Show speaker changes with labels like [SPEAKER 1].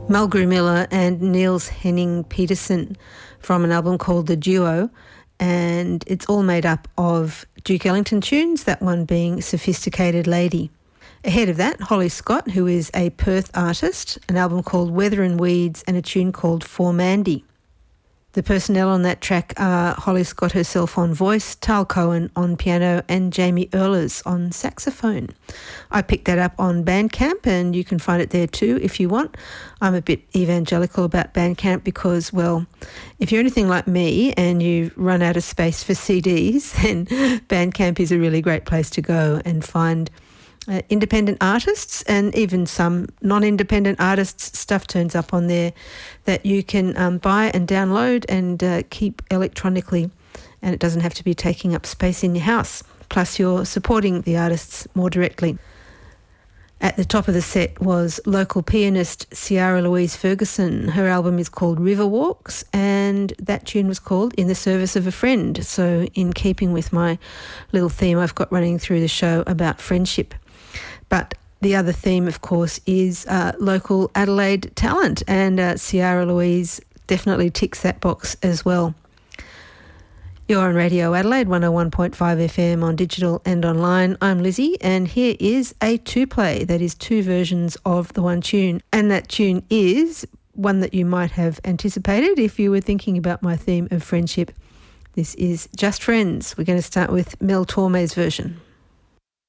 [SPEAKER 1] Mulgrew Miller and Niels Henning Petersen from an album called The Duo, and it's all made up of Duke Ellington tunes, that one being Sophisticated Lady. Ahead of that, Holly Scott, who is a Perth artist, an album called Weather and Weeds and a tune called For Mandy. The personnel on that track are Holly Scott herself on voice, Tal Cohen on piano and Jamie Earlers on saxophone. I picked that up on Bandcamp and you can find it there too if you want. I'm a bit evangelical about Bandcamp because, well, if you're anything like me and you run out of space for CDs, then Bandcamp is a really great place to go and find independent artists, and even some non-independent artists. Stuff turns up on there that you can buy and download and keep electronically, and it doesn't have to be taking up space in your house. Plus you're supporting the artists more directly. At the top of the set was local pianist Ciara Louise Ferguson. Her album is called River Walks, and that tune was called In the Service of a Friend. So in keeping with my little theme I've got running through the show about friendship. But the other theme, of course, is local Adelaide talent, and Ciara Louise definitely ticks that box as well. You're on Radio Adelaide, 101.5 FM on digital and online. I'm Lizzie, and here is a two-play. That is two versions of the one tune, and that tune is one that you might have anticipated if you were thinking about my theme of friendship. This is Just Friends. We're going to start with Mel Torme's version.